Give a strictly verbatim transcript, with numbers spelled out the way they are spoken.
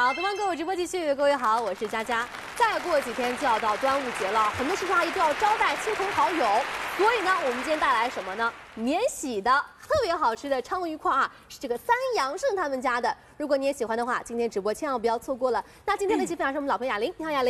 好，东方购物直播继续，各位好，我是佳佳。再过几天就要到端午节了，很多叔叔阿姨都要招待亲朋好友，所以呢，我们今天带来什么呢？免洗的特别好吃的鲳鱼块啊，是这个三阳盛他们家的。如果你也喜欢的话，今天直播千万不要错过了。那今天的一起分享是我们老朋友雅玲，你好，雅玲。